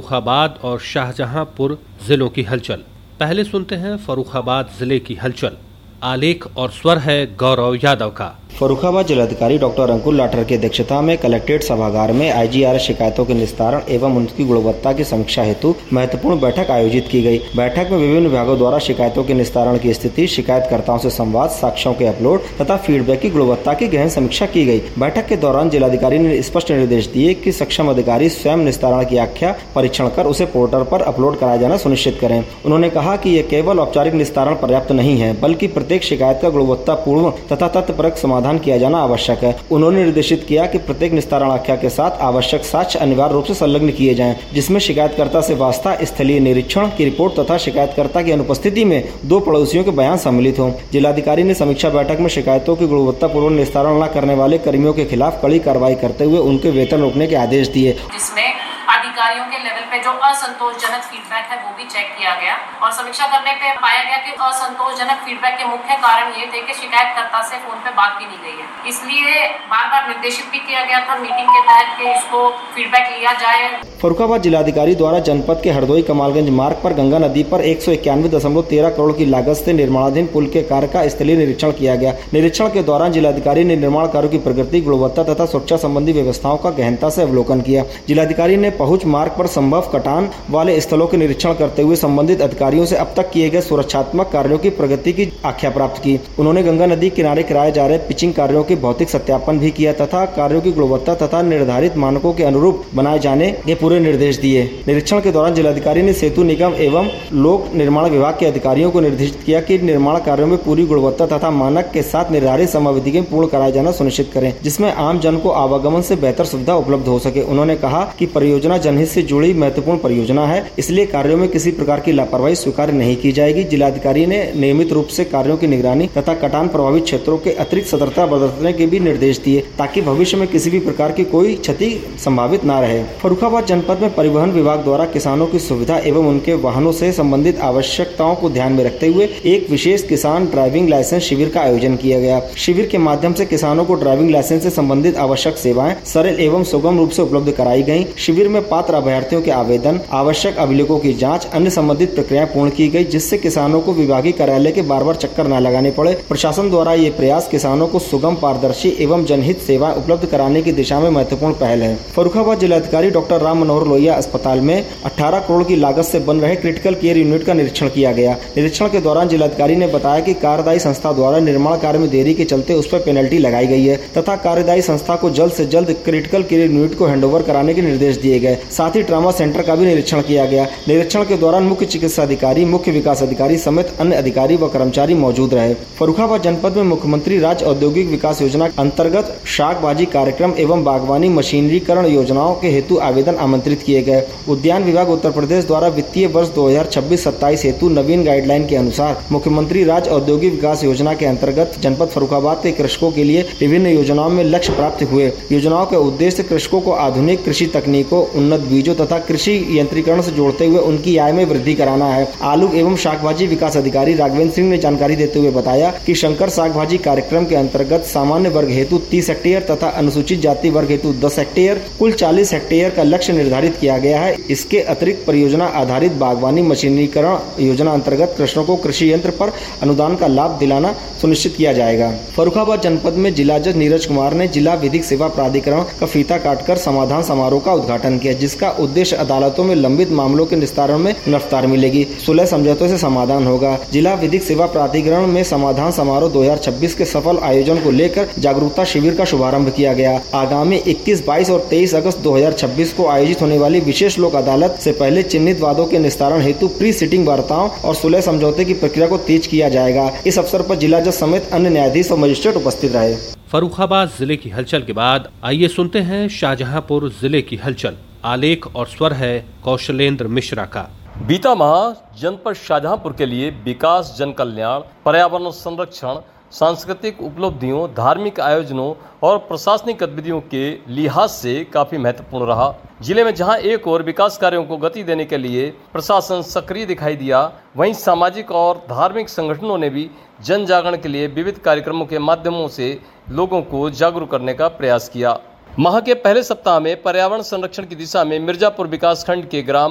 फर्रुखाबाद और शाहजहांपुर जिलों की हलचल। पहले सुनते हैं फर्रुखाबाद जिले की हलचल। आलेख और स्वर है गौरव यादव का। फर्रुखाबाद जिलाधिकारी डॉक्टर अंकुर लाठर की अध्यक्षता में कलेक्ट्रेट सभागार में IGRS शिकायतों के निस्तारण एवं उनकी गुणवत्ता की समीक्षा हेतु महत्वपूर्ण बैठक आयोजित की गई। बैठक में विभिन्न विभागों द्वारा शिकायतों के निस्तारण की स्थिति, शिकायतकर्ताओं से संवाद, साक्ष्यों के अपलोड तथा फीडबैक की गुणवत्ता की गहन समीक्षा की गई। बैठक के दौरान जिलाधिकारी ने स्पष्ट निर्देश दिए कि सक्षम अधिकारी स्वयं निस्तारण की आख्या परीक्षण कर उसे पोर्टल पर अपलोड कराया जाना सुनिश्चित करें। उन्होंने कहा कि ये केवल औपचारिक निस्तारण पर्याप्त नहीं है, बल्कि प्रत्येक शिकायत का गुणवत्तापूर्ण तथा तथ्यपरक समाधान किया जाना आवश्यक है। उन्होंने निर्देशित किया कि प्रत्येक निस्तारण आख्या के साथ आवश्यक साक्ष्य अनिवार्य रूप से संलग्न किए जाएं, जिसमें शिकायतकर्ता से वास्ता, स्थलीय निरीक्षण की रिपोर्ट तथा शिकायतकर्ता की अनुपस्थिति में 2 पड़ोसियों के बयान सम्मिलित हों। जिलाधिकारी ने समीक्षा बैठक में शिकायतों की गुणवत्तापूर्ण निस्तारण न करने वाले कर्मियों के खिलाफ कड़ी कार्रवाई करते हुए उनके वेतन रोकने के आदेश दिए। जिसमें अधिकारियों के लेवल पे जो असंतोषजनक फीडबैक है वो भी चेक किया गया और समीक्षा करने पे पाया गया कि असंतोषजनक फीडबैक के मुख्य कारण ये थे कि शिकायतकर्ता से फोन पे बात भी नहीं गई है। इसलिए बार-बार निर्देशित भी किया गया था मीटिंग के तहत कि इसको फीडबैक लिया जाए। फर्रुखाबाद जिलाधिकारी द्वारा जनपद के हरदोई कमालगंज मार्ग पर गंगा नदी पर 191.13 करोड़ की लागत से निर्माणाधीन पुल के कार्य का स्थलीय निरीक्षण किया गया। निरीक्षण के दौरान जिलाधिकारी ने निर्माण कार्यों की प्रगति, गुणवत्ता तथा सुरक्षा संबंधी व्यवस्थाओं का गहनता से अवलोकन किया। जिलाधिकारी ने पहुंच मार्ग पर संभव कटान वाले स्थलों के निरीक्षण करते हुए संबंधित अधिकारियों से अब तक किए गए सुरक्षात्मक कार्यों की प्रगति की आख्या प्राप्त की। उन्होंने गंगा नदी किनारे कराए जा रहे पिचिंग कार्यों की भौतिक सत्यापन भी किया तथा कार्यों की गुणवत्ता तथा निर्धारित मानकों के अनुरूप बनाए जाने के पूरे निर्देश दिए। निरीक्षण के दौरान जिलाधिकारी ने सेतु निगम एवं लोक निर्माण विभाग के अधिकारियों को निर्देशित किया कि निर्माण कार्यों में पूरी गुणवत्ता तथा मानक के साथ निर्धारित समयावधि में पूर्ण कराया जाना सुनिश्चित करें, जिसमें आम जन को आवागमन से बेहतर सुविधा उपलब्ध हो सके। उन्होंने कहा कि परियोजना जनहित से जुड़ी महत्वपूर्ण परियोजना है, इसलिए कार्यों में किसी प्रकार की लापरवाही स्वीकार नहीं की जाएगी। जिलाधिकारी ने नियमित रूप से कार्यों की निगरानी तथा कटान प्रभावित क्षेत्रों के अतिरिक्त सतर्कता बरतने के भी निर्देश दिए, ताकि भविष्य में किसी भी प्रकार की कोई क्षति संभावित न रहे। फर्रुखाबाद जनपद में परिवहन विभाग द्वारा किसानों की सुविधा एवं उनके वाहनों से संबंधित आवश्यकताओं को ध्यान में रखते हुए एक विशेष किसान ड्राइविंग लाइसेंस शिविर का आयोजन किया गया। शिविर के माध्यम से किसानों को ड्राइविंग लाइसेंस से संबंधित आवश्यक सेवाएं सरल एवं सुगम रूप से उपलब्ध कराई गयी। शिविर में पात्र अभ्यर्थियों के आवेदन, आवश्यक अभिलेखों की जांच, अन्य संबंधित प्रक्रियाएं पूर्ण की गई, जिससे किसानों को विभागीय कार्यालय के बार-बार चक्कर न लगाने पड़े। प्रशासन द्वारा ये प्रयास किसानों को सुगम, पारदर्शी एवं जनहित सेवाएं उपलब्ध कराने की दिशा में महत्वपूर्ण पहल है। फर्रुखाबाद जिलाधिकारी डॉक्टर राम मनोहर लोहिया अस्पताल में 18 करोड़ की लागत से बन रहे क्रिटिकल केयर यूनिट का निरीक्षण किया गया। निरीक्षण के दौरान जिलाधिकारी ने बताया कि कार्यदायी संस्था द्वारा निर्माण कार्य में देरी के चलते उस पर पेनल्टी लगाई गई है तथा कार्यदायी संस्था को जल्द से जल्द क्रिटिकल केयर यूनिट को हैंडओवर कराने के निर्देश दिए गए। साथ ही ट्रॉमा सेंटर का भी निरीक्षण किया गया। निरीक्षण के दौरान मुख्य चिकित्सा अधिकारी, मुख्य विकास अधिकारी समेत अन्य अधिकारी व कर्मचारी मौजूद रहे। फर्रुखाबाद जनपद में मुख्यमंत्री राज्य औद्योगिक विकास योजना अंतर्गत शाक भाजी कार्यक्रम एवं बागवानी मशीनरीकरण योजनाओं के हेतु आवेदन आमंत्रित किए गए। उद्यान विभाग उत्तर प्रदेश द्वारा वित्तीय वर्ष 2026-27 हेतु नवीन गाइडलाइन के अनुसार मुख्यमंत्री राज्य औद्योगिक विकास योजना के अंतर्गत जनपद फर्रुखाबाद के कृषकों के लिए विभिन्न योजनाओं में लक्ष्य प्राप्त हुए। योजनाओं का उद्देश्य कृषकों को आधुनिक कृषि तकनीकों, उन्नत बीजों तथा कृषि यंत्रीकरण से जोड़ते हुए उनकी आय में वृद्धि कराना है। आलू एवं शाक भाजी विकास अधिकारी राघवेंद्र सिंह ने जानकारी देते हुए बताया कि शंकर शाक भाजी कार्यक्रम के अंतर्गत सामान्य वर्ग हेतु 30 हेक्टेयर तथा अनुसूचित जाति वर्ग हेतु 10 हेक्टेयर कुल 40 हेक्टेयर का लक्ष्य निर्धारित किया गया है। इसके अतिरिक्त परियोजना आधारित बागवानी मशीनीकरण योजना अंतर्गत कृषकों को कृषि यंत्र पर अनुदान का लाभ दिलाना सुनिश्चित किया जाएगा। फर्रुखाबाद जनपद में जिला जज नीरज कुमार ने जिला विधिक सेवा प्राधिकरण का फीता काटकर समाधान समारोह का उद्घाटन किया, जिसका उद्देश्य अदालतों में लंबित मामलों के निस्तारण में रफ्तार मिलेगी, सुलह समझौतों से समाधान होगा। जिला विधिक सेवा प्राधिकरण में समाधान समारोह 2026 के सफल आयोजन को लेकर जागरूकता शिविर का शुभारंभ किया गया। आगामी 21, 22 और 23 अगस्त 2026 को आयोजित होने वाली विशेष लोक अदालत से पहले चिन्हित वादों के निस्तारण हेतु प्री सिटिंग वार्ताओं और सुलह समझौते की प्रक्रिया को तेज किया जाएगा। इस अवसर पर जिला जज समेत अन्य न्यायाधीश और मजिस्ट्रेट उपस्थित रहे। फर्रुखाबाद जिले की हलचल के बाद आइए सुनते हैं शाहजहांपुर जिले की हलचल। आलेख और स्वर है कौशलेंद्र मिश्रा का। बीता माह जनपद शाहजहांपुर के लिए विकास, जन कल्याण, पर्यावरण संरक्षण, सांस्कृतिक उपलब्धियों, धार्मिक आयोजनों और प्रशासनिक गतिविधियों के लिहाज से काफी महत्वपूर्ण रहा। जिले में जहां एक और विकास कार्यों को गति देने के लिए प्रशासन सक्रिय दिखाई दिया, वहीं सामाजिक और धार्मिक संगठनों ने भी जन जागरण के लिए विविध कार्यक्रमों के माध्यमों से लोगों को जागरूक करने का प्रयास किया। माह के पहले सप्ताह में पर्यावरण संरक्षण की दिशा में मिर्जापुर विकास खंड के ग्राम